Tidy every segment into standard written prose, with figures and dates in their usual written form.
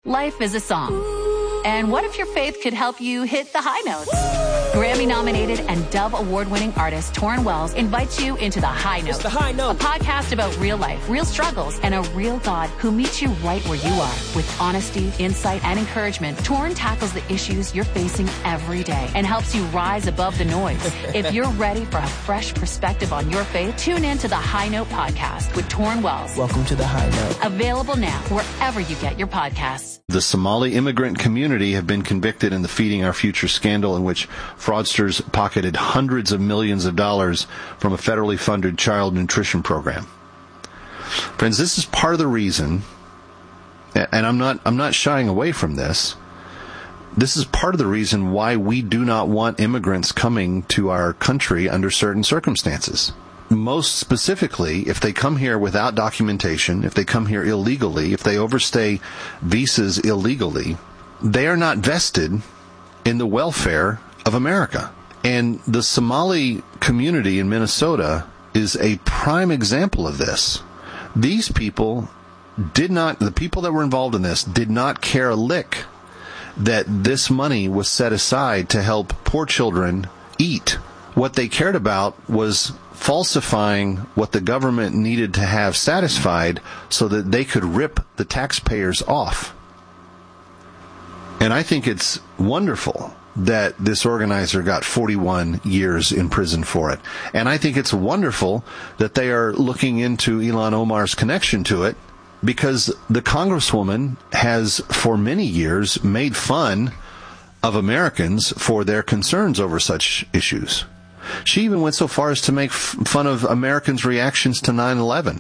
Life is a song. And what if your faith could help you hit the high notes? Grammy-nominated and Dove Award-winning artist Torrin Wells invites you into The High Note. It's The High Note. A podcast about real life, real struggles, and a real God who meets you right where you are. With honesty, insight, and encouragement, Torrin tackles the issues you're facing every day and helps you rise above the noise. If you're ready for a fresh perspective on your faith, tune in to The High Note podcast with Torrin Wells. Welcome to The High Note. Available now wherever you get your podcasts. The Somali immigrant community have been convicted in the Feeding Our Future scandal, in which fraudsters pocketed hundreds of millions of dollars from a federally funded child nutrition program. Friends, this is part of the reason, and I'm not shying away from this. This is part of the reason why we do not want immigrants coming to our country under certain circumstances. Most specifically, if they come here without documentation, if they come here illegally, if they overstay visas illegally, they are not vested in the welfare of America. And the Somali community in Minnesota is a prime example of this. These people the people that were involved in this did not care a lick that this money was set aside to help poor children eat. What they cared about was falsifying what the government needed to have satisfied so that they could rip the taxpayers off. And I think it's wonderful that this organizer got 41 years in prison for it. And I think it's wonderful that they are looking into Ilhan Omar's connection to it, because the Congresswoman has for many years made fun of Americans for their concerns over such issues. She even went so far as to make fun of Americans' reactions to 9/11.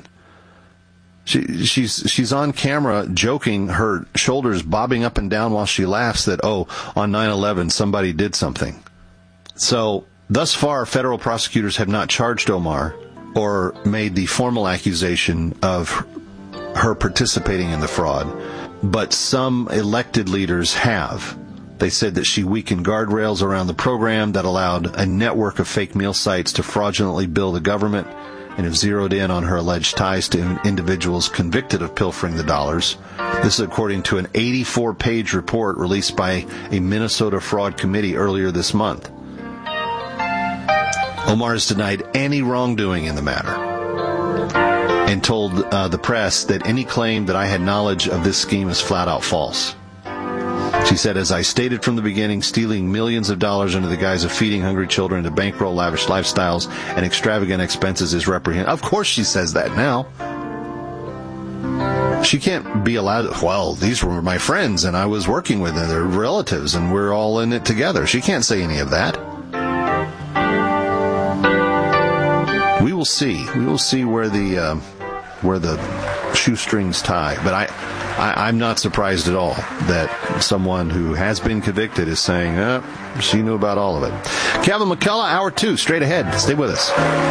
She's on camera joking, her shoulders bobbing up and down while she laughs that, on 9/11 somebody did something. So, thus far, federal prosecutors have not charged Omar or made the formal accusation of her participating in the fraud, but some elected leaders have. They said that she weakened guardrails around the program that allowed a network of fake meal sites to fraudulently bill the government, and have zeroed in on her alleged ties to individuals convicted of pilfering the dollars. This is according to an 84-page report released by a Minnesota fraud committee earlier this month. Omar has denied any wrongdoing in the matter and told the press that any claim that I had knowledge of this scheme is flat out false. She said, as I stated from the beginning, stealing millions of dollars under the guise of feeding hungry children to bankroll lavish lifestyles and extravagant expenses is reprehensible. Of course she says that now. She can't be allowed to, well, these were my friends and I was working with them, they're relatives and we're all in it together. She can't say any of that. We will see. We will see where the shoestrings tie. But I'm not surprised at all that someone who has been convicted is saying, she knew about all of it. Kevin McCullough, Hour 2, straight ahead. Stay with us.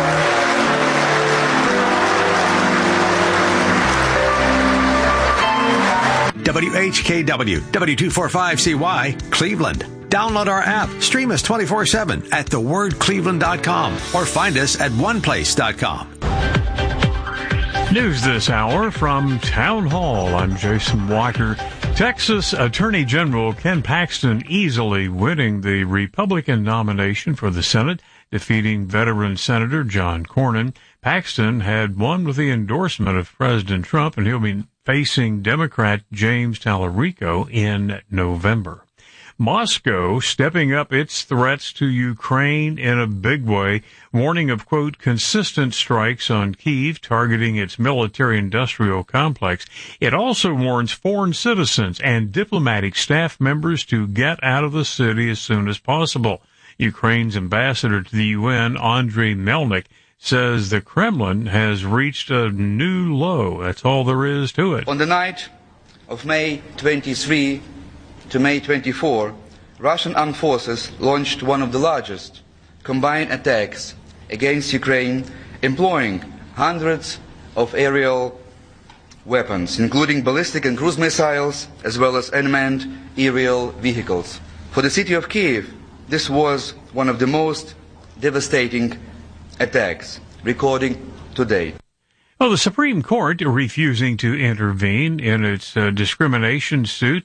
WHKW, W245CY, Cleveland. Download our app. Stream us 24/7 at thewordcleveland.com or find us at oneplace.com. News this hour from Town Hall. I'm Jason Walker. Texas Attorney General Ken Paxton easily winning the Republican nomination for the Senate, defeating veteran Senator John Cornyn. Paxton had won with the endorsement of President Trump, and he'll be facing Democrat James Talarico in November. Moscow stepping up its threats to Ukraine in a big way, warning of, quote, consistent strikes on Kyiv targeting its military-industrial complex. It also warns foreign citizens and diplomatic staff members to get out of the city as soon as possible. Ukraine's ambassador to the UN, Andriy Melnik, says the Kremlin has reached a new low. That's all there is to it. On the night of May 23 to May 24, Russian armed forces launched one of the largest combined attacks against Ukraine, employing hundreds of aerial weapons, including ballistic and cruise missiles, as well as unmanned aerial vehicles. For the city of Kyiv, this was one of the most devastating attacks recorded to date. Well, the Supreme Court refusing to intervene in its discrimination suit